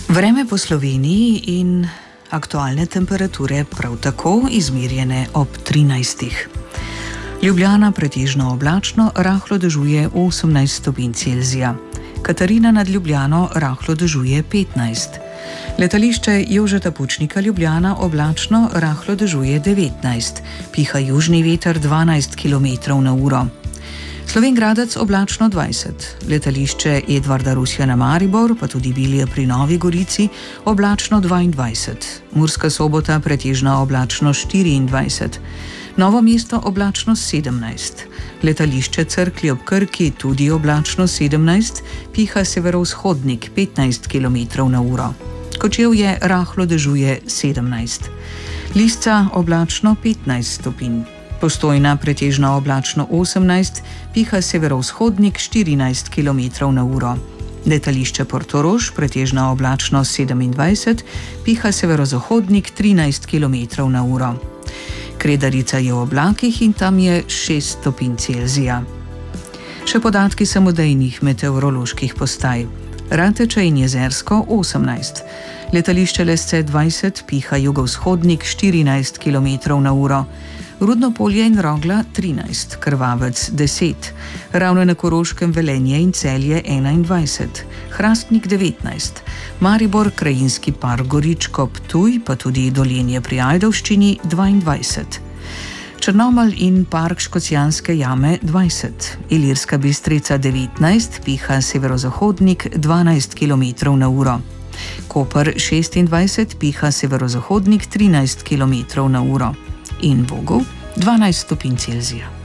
Vreme po Sloveniji in aktualne temperature prav tako izmerjene ob 13. Ljubljana pretežno oblačno, rahlo dežuje 18 stopinj Celzija. Katarina nad Ljubljano rahlo dežuje 15. Letališče Jožeta Pučnika Ljubljana oblačno, rahlo dežuje 19. Piha južni veter 12 km/h. Slovenj Gradec oblačno 20, letališče Edvarda Rusjana Maribor, pa tudi Bilje pri Novi Gorici, oblačno 22, Murska Sobota pretežno oblačno 24, Novo mesto oblačno 17, letališče Cerklje ob Krki tudi oblačno 17, piha severovzhodnik 15 km/h. Kočevje rahlo dežuje 17, Lisca oblačno 15 stopinj. Postojna pretežno oblačno 18, piha severovzhodnik 14 km/h. Letališče Portorož pretežno oblačno 27, piha severozahodnik 13 km/h. Kredarica je v oblakih in tam je 6 stopinj Celzija. Še podatki samodejnih meteoroloških postaj. Rateče in Jezersko 18, letališče Lesce 20, piha jugovzhodnik 14 km/h. Rudno Polje in Rogla 13, Krvavec 10, Ravne na Koroškem, Velenje in Celje 21, Hrastnik 19, Maribor, Krajinski park Goričko, Ptuj, pa tudi Dolenje pri Ajdovščini 22, Črnomelj in park Škocjanske jame 20, Ilirska Bistrica 19, piha severozahodnik 12 km/h. Koper 26, piha severozahodnik 13 km/h. In Vogel 12 stopinj Celzija.